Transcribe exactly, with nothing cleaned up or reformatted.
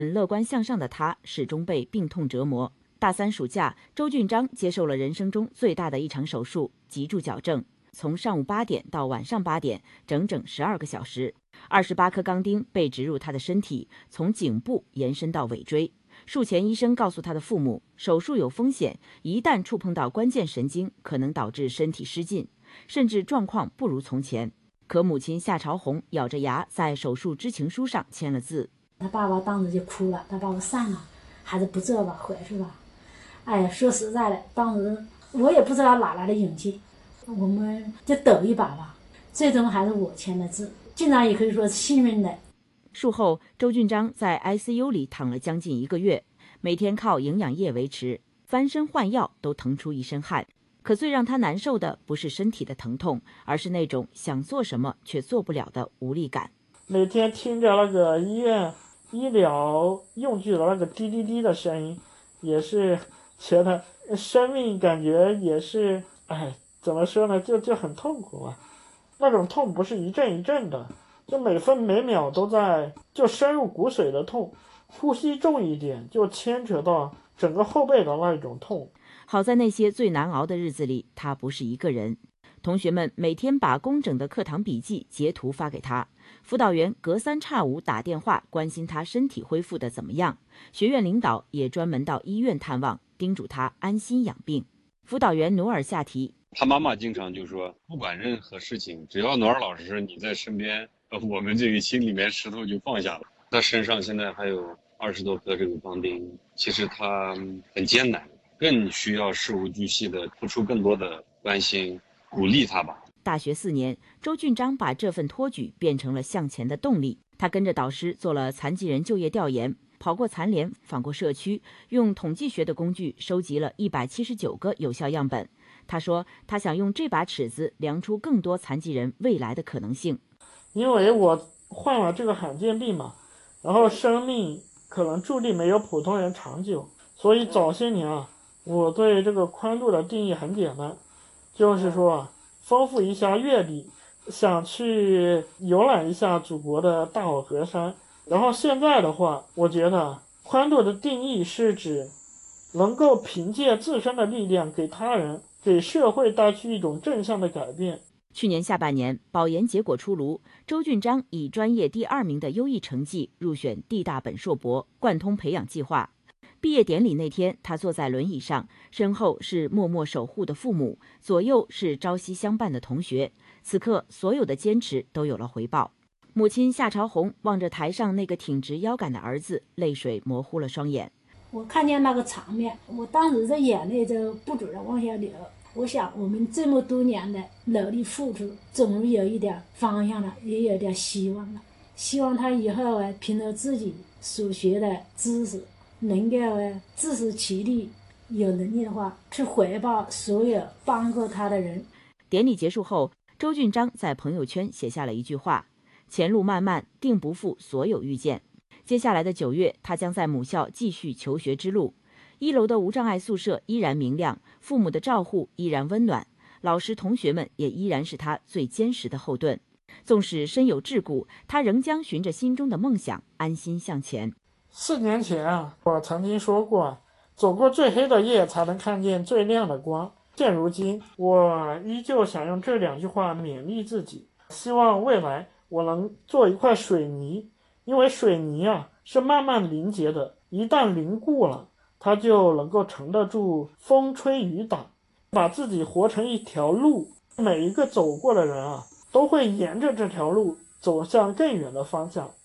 乐观向上的他始终被病痛折磨。大三暑假，周俊章接受了人生中最大的一场手术——脊柱矫正，从上午八点到晚上八点，整整十二个小时。二十八颗钢钉被植入他的身体，从颈部延伸到尾椎。术前医生告诉他的父母，手术有风险，一旦触碰到关键神经，可能导致身体失禁，甚至状况不如从前。可母亲夏朝红咬着牙在手术知情书上签了字。 他爸爸当时就哭了，他把我散了，还是不做吧，回去吧。哎呀，说实在的，当时我也不知道哪来的勇气，我们就赌一把吧。最终还是我签的字，竟然也可以说是幸运的。 术后，周俊章在 I C U 里躺了将近一个月，每天靠营养液维持，翻身换药都腾出一身汗。可最让他难受的不是身体的疼痛，而是那种想做什么却做不了的无力感。 每天听着那个医院医疗用具的那个滴滴滴的声音，也是觉得生命感觉也是，哎，怎么说呢，就就很痛苦啊。那种痛不是一阵一阵的，就每分每秒都在，就深入骨髓的痛，呼吸重一点就牵扯到整个后背的那种痛。 好在那些最难熬的日子里，他不是一个人。同学们每天把工整的课堂笔记截图发给他，辅导员隔三差五打电话关心他身体恢复的怎么样，学院领导也专门到医院探望，叮嘱他安心养病。辅导员努尔下提， 他妈妈经常就说，不管任何事情，只要努尔老师你在身边，呃，我们这个心里面石头就放下了。他身上现在还有二十多颗这个钢钉，其实他很艰难，更需要事无巨细的付出更多的关心，鼓励他吧。 大学四年，周俊章把这份托举变成了向前的动力。他跟着导师做了残疾人就业调研，跑过残联，访过社区，用统计学的工具收集了一百七十九个有效样本。他说，他想用这把尺子量出更多残疾人未来的可能性。 因为我患了这个罕见病嘛，然后生命可能注定没有普通人长久，所以早些年啊，我对这个宽度的定义很简单，就是说啊，丰富一下阅历，想去游览一下祖国的大好河山。然后现在的话，我觉得宽度的定义是指能够凭借自身的力量给他人、给社会带去一种正向的改变。 去年下半年，保研结果出炉，周俊章以专业第二名的优异成绩入选地大本硕博贯通培养计划。毕业典礼那天，他坐在轮椅上，身后是默默守护的父母，左右是朝夕相伴的同学。此刻，所有的坚持都有了回报。母亲夏朝红望着台上那个挺直腰杆的儿子，泪水模糊了双眼。 我看见那个场面，我当时的眼泪就不住地往下流。我想，我们这么多年的努力付出，总有一点方向了，也有点希望了。希望他以后啊，凭着自己所学的知识，能够啊自食其力，有能力的话，去回报所有帮过他的人。 典礼结束后，周俊章在朋友圈写下了一句话：前路漫漫，定不负所有遇见。接下来的九月，他将在母校继续求学之路。一楼的无障碍宿舍依然明亮，父母的照护依然温暖，老师同学们也依然是他最坚实的后盾。纵使身有桎梏，他仍将循着心中的梦想安心向前。 四年前啊，我曾经说过，走过最黑的夜才能看见最亮的光。现如今，我依旧想用这两句话勉励自己，希望未来我能做一块水泥，因为水泥啊是慢慢凝结的，一旦凝固了，它就能够承得住风吹雨打，把自己活成一条路，每一个走过的人啊，都会沿着这条路走向更远的方向。